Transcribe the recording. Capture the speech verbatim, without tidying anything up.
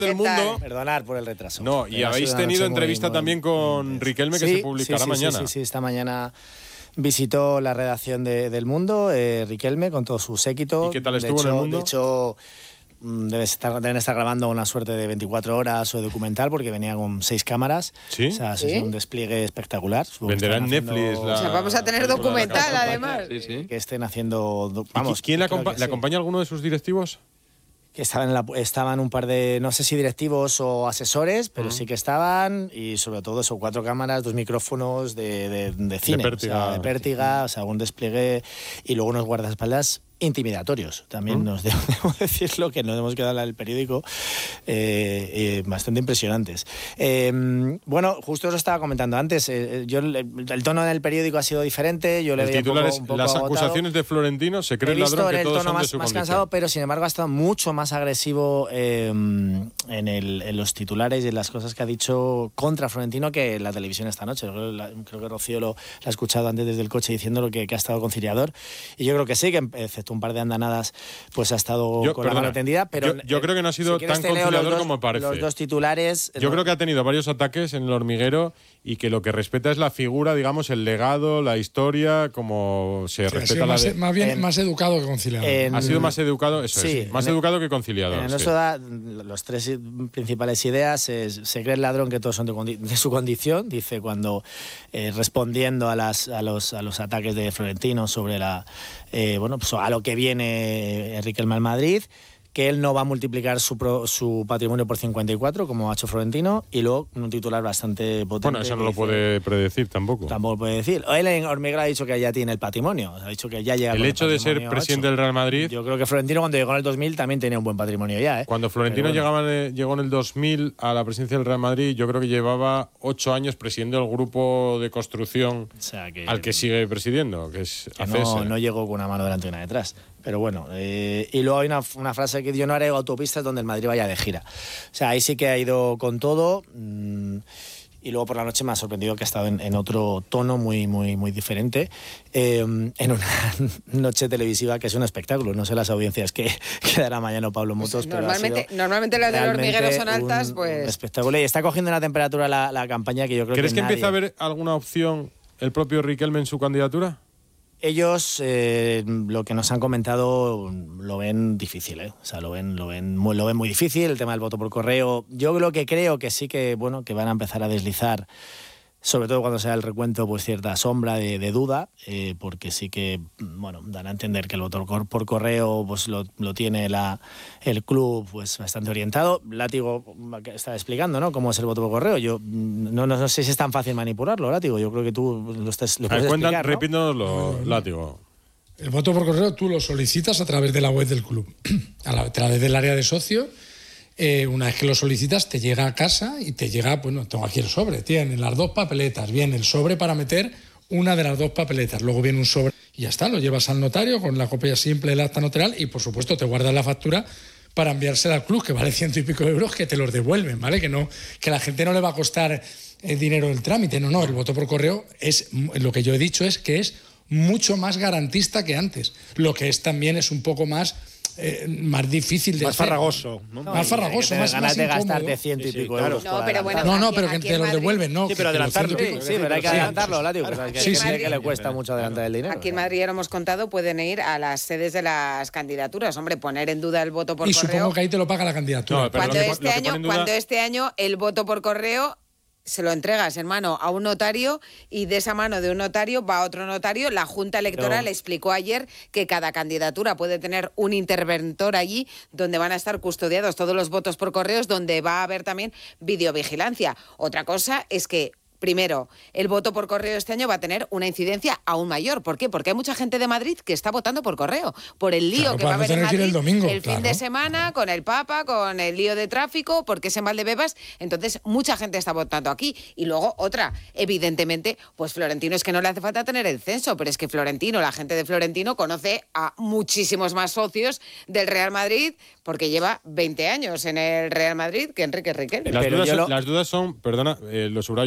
del mundo. Perdonar por el retraso. No, y habéis tenido entrevista muy, también con muy Riquelme, que sí, se publicará sí, sí, mañana. Sí, sí, sí, esta mañana visitó la redacción de, del Mundo, eh, Riquelme, con todo su séquito. ¿Y qué tal estuvo de hecho, en el Mundo? De hecho, debe estar, deben estar grabando una suerte de veinticuatro horas o documental, porque venía con seis cámaras. ¿Sí? O sea, ¿Sí? es un despliegue espectacular. Venderá en Netflix la... O sea, vamos a tener documental, además. Sí, sí. Que estén haciendo... Vamos, ¿Quién le, acompa sí. le acompaña a alguno de sus directivos? Que estaban, en la, estaban un par de, no sé si directivos o asesores, pero uh-huh. sí que estaban, y sobre todo eso, cuatro cámaras, dos micrófonos de, de, de cine, de Pértiga, o sea, de Pértiga, o sea, un despliegue, y luego unos guardaespaldas intimidatorios, también uh-huh. nos debo, debo decirlo, que nos hemos quedado en el periódico, eh, eh, bastante impresionantes. Eh, bueno, justo os estaba comentando antes, eh, yo el, el tono del periódico ha sido diferente, yo le el veía titular un poco, es un poco las agotado. Acusaciones de Florentino, se cree el ladrón que todos son más, de su más condición. cansado, pero sin embargo ha estado mucho más agresivo eh, en, el, en los titulares y en las cosas que ha dicho contra Florentino que en la televisión esta noche. Creo, la, creo que Rocío lo, lo ha escuchado antes desde el coche diciendo lo que, que ha estado conciliador, y yo creo que sí, que excepto un par de andanadas pues ha estado yo, con perdona, la mano tendida, pero yo, yo creo que no ha sido si tan conciliador dos, como parece. Los dos titulares. Yo no. creo que ha tenido varios ataques en el hormiguero y que lo que respeta es la figura, digamos, el legado, la historia, como se sí, respeta la más, de... más bien en, más educado que conciliador. En, ha sido más educado, eso sí, es, más en, educado que conciliador. En sí. eso da los tres principales ideas. Es, se cree el ladrón que todos son de, de su condición, dice cuando eh, respondiendo a, las, a, los, a los ataques de Florentino sobre la eh, bueno, pues a lo que viene Riquelme al Madrid, que él no va a multiplicar su, pro, su patrimonio por cincuenta y cuatro, como ha hecho Florentino, y luego un titular bastante potente. Bueno, eso no lo puede predecir tampoco. Tampoco puede decir. Él en Hormiguero ha dicho que ya tiene el patrimonio, ha dicho que ya llega. El hecho el de ser presidente del Real Madrid. Yo creo que Florentino cuando llegó en el dos mil también tenía un buen patrimonio ya, ¿eh? Cuando Florentino bueno. llegaba, llegó en el dos mil a la presidencia del Real Madrid, yo creo que llevaba ocho años presidiendo el grupo de construcción o sea que, al que sigue presidiendo, que es que A C S. No, no llegó con una mano delante y una detrás. Pero bueno, eh, y luego hay una, una frase que yo no haré autopistas donde el Madrid vaya de gira. O sea, ahí sí que ha ido con todo. Mmm, y luego por la noche me ha sorprendido que ha estado en, en otro tono muy, muy, muy diferente. Eh, en una noche televisiva que es un espectáculo. No sé las audiencias que, que dará mañana Pablo Motos. Pues normalmente, pero normalmente las del hormiguero son altas, un, pues. Un espectáculo. Y está cogiendo una temperatura la, la campaña que yo creo que. ¿Crees que, que nadie... empieza a haber alguna opción el propio Riquelme en su candidatura? Ellos eh, lo que nos han comentado lo ven difícil, ¿eh? O sea, lo ven, lo ven, muy, lo ven muy difícil, el tema del voto por correo. Yo lo que creo que sí que, bueno, que van a empezar a deslizar, sobre todo cuando sea el recuento, pues cierta sombra de, de duda, eh, porque sí que, bueno, dan a entender que el voto por correo pues lo, lo tiene la, el club pues bastante orientado. Látigo está explicando, ¿no?, cómo es el voto por correo. Yo no, no, no sé si es tan fácil manipularlo, Látigo. Yo creo que tú lo, estás, lo puedes cuentan, explicar, ¿no? Repítanoslo, Látigo. El voto por correo tú lo solicitas a través de la web del club, a través del área de socio. Eh, una vez que lo solicitas te llega a casa y te llega, bueno, tengo aquí el sobre, tiene las dos papeletas, viene el sobre para meter una de las dos papeletas, luego viene un sobre y ya está, lo llevas al notario con la copia simple del acta notarial y por supuesto te guardas la factura para enviársela al club, que vale ciento y pico de euros, que te los devuelven, ¿vale? Que no, que a la gente no le va a costar el dinero del trámite, no, no, el voto por correo es, lo que yo he dicho es que es mucho más garantista que antes, lo que es también es un poco más... Eh, más difícil de más hacer. farragoso, ¿no? Más farragoso, más, ganas más de incómodo. gastarte ciento y sí, pico sí, euros. claro. No, pero bueno, no, no, aquí, pero que aquí te lo Madrid, devuelven, ¿no? Sí, pero adelantarlo. Sí, sí, pero hay que adelantarlo, Látigo. Claro. Pues, Sí, sí, sí. que le cuesta mucho adelantar el dinero. Aquí en Madrid, ya lo hemos contado, pueden ir a las sedes de las candidaturas. Hombre, poner en duda el voto por y correo. supongo que ahí te lo paga la candidatura. No, pero cuando, lo que, este lo que año, duda... cuando este año el voto por correo se lo entregas, hermano, a un notario y de esa mano de un notario va a otro notario. La Junta Electoral Pero... explicó ayer que cada candidatura puede tener un interventor allí donde van a estar custodiados todos los votos por correos, donde va a haber también videovigilancia. Otra cosa es que primero, el voto por correo este año va a tener una incidencia aún mayor. ¿Por qué? Porque hay mucha gente de Madrid que está votando por correo, por el lío claro, que va a haber en Madrid el, domingo, el claro. fin de semana, con el Papa, con el lío de tráfico, porque es en Valdebebas. Entonces, mucha gente está votando aquí. Y luego, otra, evidentemente, pues Florentino es que no le hace falta tener el censo, pero es que Florentino, la gente de Florentino, conoce a muchísimos más socios del Real Madrid, porque lleva veinte años en el Real Madrid que Enrique Riquelme. Las, Pero dudas, yo son, lo... las dudas son, perdona, eh, lo subrayo.